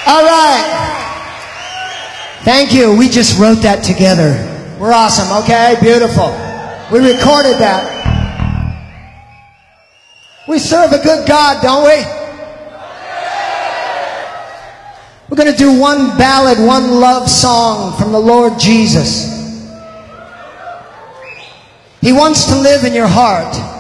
All right. Thank you. We just wrote that together. We're awesome, okay? Beautiful. We recorded that. We serve a good God, don't we? We're going to do one ballad, one love song from the Lord Jesus. He wants to live in your heart.